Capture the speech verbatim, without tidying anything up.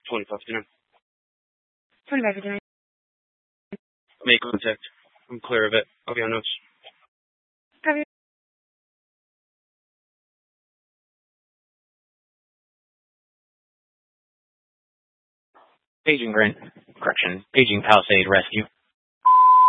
twenty-five fifty-nine. twenty-five fifty-nine. Make contact. I'm clear of it. I'll be on notes. Copy. Paging Grant. Correction. Paging Palisade Rescue.